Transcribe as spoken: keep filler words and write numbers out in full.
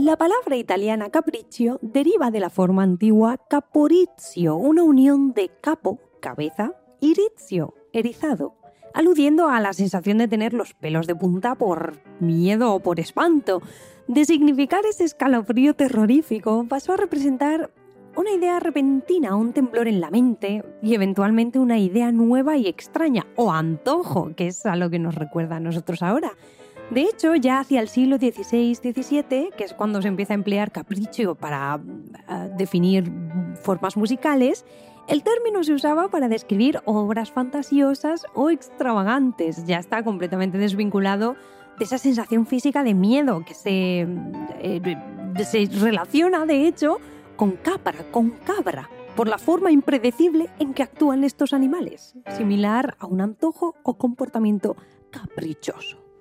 La palabra italiana capriccio deriva de la forma antigua caporizio, una unión de capo, cabeza, y rizio, erizado, aludiendo a la sensación de tener los pelos de punta por miedo o por espanto. De significar ese escalofrío terrorífico, pasó a representar una idea repentina, un temblor en la mente y eventualmente una idea nueva y extraña, o antojo, que es a lo que nos recuerda a nosotros ahora. De hecho, ya hacia el siglo dieciséis diecisiete, que es cuando se empieza a emplear capriccio para uh, definir formas musicales, el término se usaba para describir obras fantasiosas o extravagantes. Ya está completamente desvinculado de esa sensación física de miedo que se, eh, se relaciona, de hecho, con capra, con cabra, por la forma impredecible en que actúan estos animales, similar a un antojo o comportamiento caprichoso.